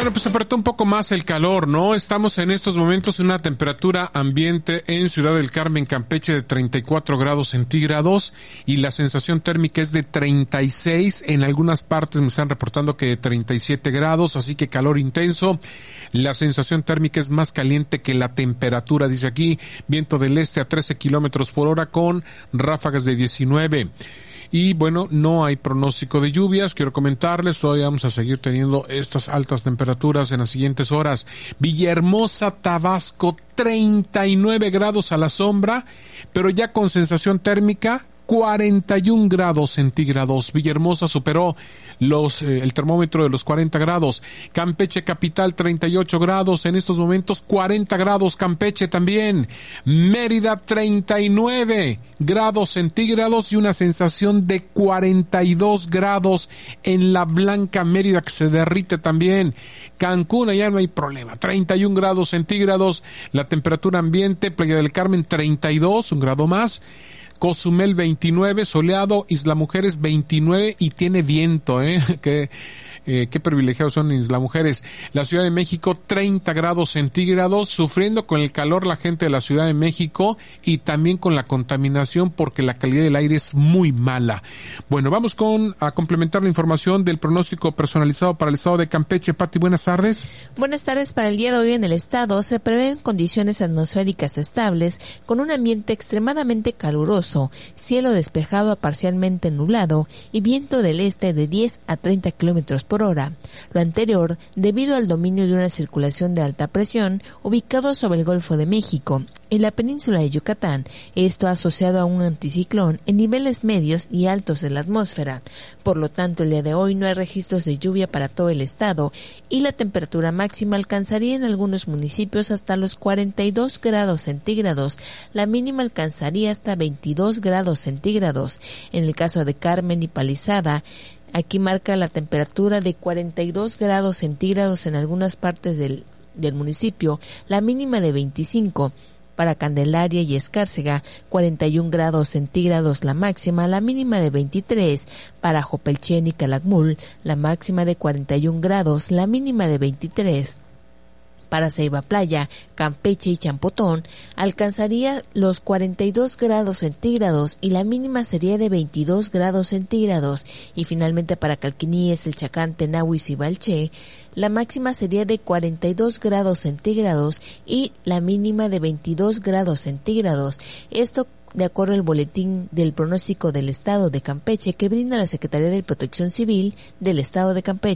Bueno, pues apretó un poco más el calor, ¿no? Estamos en estos momentos en una temperatura ambiente en Ciudad del Carmen, Campeche, de 34 grados centígrados y la sensación térmica es de 36. En algunas partes me están reportando que de 37 grados, así que calor intenso. La sensación térmica es más caliente que la temperatura, dice aquí. Viento del este a 13 kilómetros por hora con ráfagas de 19. Y bueno, no hay pronóstico de lluvias. Quiero comentarles, todavía vamos a seguir teniendo estas altas temperaturas en las siguientes horas. Villahermosa, Tabasco, 39 grados a la sombra, pero ya con sensación térmica 41 grados centígrados. Villahermosa superó el termómetro de los 40 grados. Campeche capital 38 grados. En estos momentos 40 grados Campeche también. Mérida 39 grados centígrados y una sensación de 42 grados en la Blanca Mérida que se derrite también. Cancún, allá no hay problema. 31 grados centígrados. La temperatura ambiente, Playa del Carmen 32, un grado más. Cozumel 29, soleado, Isla Mujeres 29 y tiene viento, qué privilegiados son Isla Mujeres. La Ciudad de México 30 grados centígrados, sufriendo con el calor la gente de la Ciudad de México y también con la contaminación porque la calidad del aire es muy mala. Bueno, vamos a complementar la información del pronóstico personalizado para el estado de Campeche. Pati, buenas tardes. Buenas tardes. Para el día de hoy en el estado se prevén condiciones atmosféricas estables con un ambiente extremadamente caluroso, cielo despejado a parcialmente nublado y viento del este de 10 a 30 kilómetros por hora. Lo anterior debido al dominio de una circulación de alta presión ubicado sobre el Golfo de México. En la península de Yucatán, esto asociado a un anticiclón en niveles medios y altos de la atmósfera. Por lo tanto, el día de hoy no hay registros de lluvia para todo el estado y la temperatura máxima alcanzaría en algunos municipios hasta los 42 grados centígrados. La mínima alcanzaría hasta 22 grados centígrados. En el caso de Carmen y Palizada, aquí marca la temperatura de 42 grados centígrados en algunas partes del municipio, la mínima de 25. Para Candelaria y Escárcega, 41 grados centígrados la máxima, la mínima de 23. Para Jopelchen y Calakmul, la máxima de 41 grados, la mínima de 23. Para Ceiba Playa, Campeche y Champotón, alcanzaría los 42 grados centígrados y la mínima sería de 22 grados centígrados. Y finalmente para Calquiníes, El Chacán, Tenahuis y Balché, la máxima sería de 42 grados centígrados y la mínima de 22 grados centígrados. Esto de acuerdo al boletín del pronóstico del estado de Campeche que brinda la Secretaría de Protección Civil del estado de Campeche.